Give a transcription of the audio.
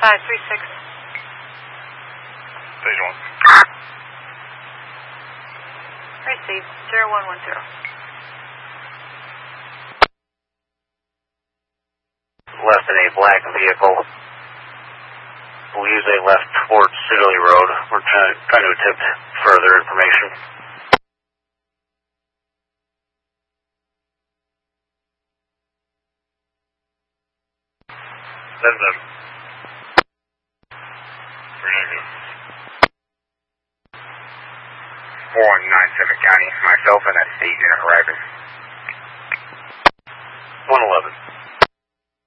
536. Station 1. Received. 0110. Less than a black vehicle. We usually left towards Sidley Road. We're trying to attempt further information. That's them. 419 County. Myself and that state unit arriving. 111.